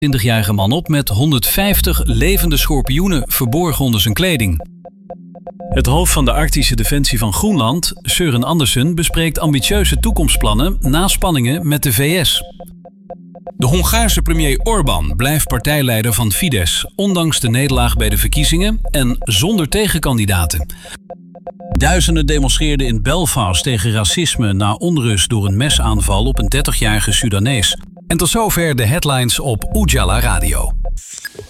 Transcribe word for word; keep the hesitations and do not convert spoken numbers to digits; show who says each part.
Speaker 1: twintigjarige man op met honderdvijftig levende schorpioenen verborgen onder zijn kleding. Het hoofd van de Arctische Defensie van Groenland, Søren Andersen, bespreekt ambitieuze toekomstplannen na spanningen met de V S. De Hongaarse premier Orbán blijft partijleider van Fidesz, ondanks de nederlaag bij de verkiezingen en zonder tegenkandidaten. Duizenden demonstreerden in Belfast tegen racisme na onrust door een mesaanval op een dertigjarige Sudanees. En tot zover de headlines op Ujala Radio.